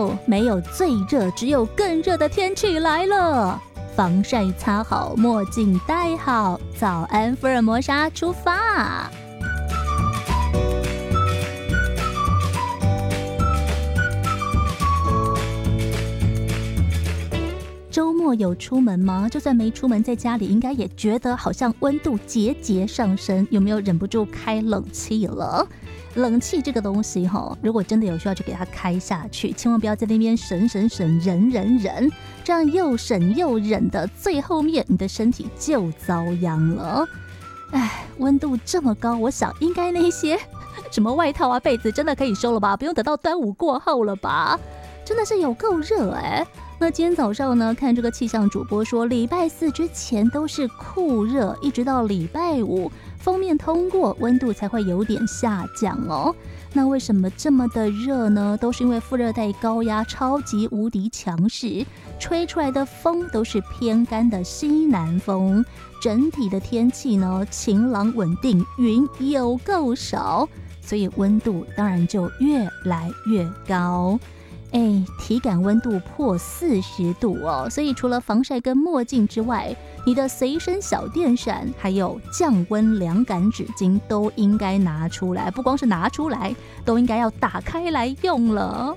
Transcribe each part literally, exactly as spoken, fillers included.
后没有最热，只有更热的天气来了。防晒擦好，墨镜戴好，早安福尔摩沙出发。周末有出门吗？就算没出门，在家里应该也觉得好像温度节节上升，有没有忍不住开冷气了？冷气这个东西如果真的有需要就给它开下去，千万不要在那边省省省忍忍忍，这样又省又忍的，最后面你的身体就遭殃了。哎，温度这么高，我想应该那些什么外套啊被子真的可以收了吧，不用等到端午过后了吧，真的是有够热哎。那今天早上呢，看这个气象主播说，礼拜四之前都是酷热，一直到礼拜五锋面通过，温度才会有点下降哦。那为什么这么的热呢？都是因为副热带高压超级无敌强势，吹出来的风都是偏干的西南风，整体的天气呢晴朗稳定，云有够少，所以温度当然就越来越高。哎，体感温度破四十度哦，所以除了防晒跟墨镜之外，你的随身小电扇还有降温凉感纸巾都应该拿出来，不光是拿出来，都应该要打开来用了。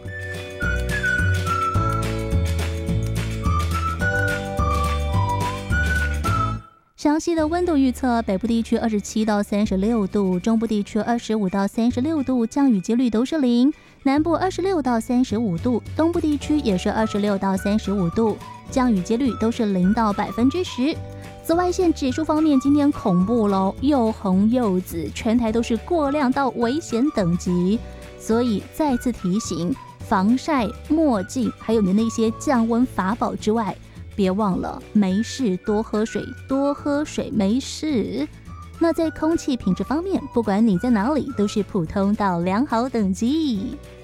详细的温度预测，北部地区二十七到三十六度，中部地区二十五到三十六度，降雨几率都是零；南部二十六到三十五度，东部地区也是二十六到三十五度，降雨几率都是零到百分之十。紫外线指数方面，今天恐怖咯，又红又紫，全台都是过量到危险等级，所以再次提醒，防晒、墨镜，还有你的那些降温法宝之外，别忘了没事多喝水，多喝水没事。那在空气品质方面，不管你在哪里，都是普通到良好等级。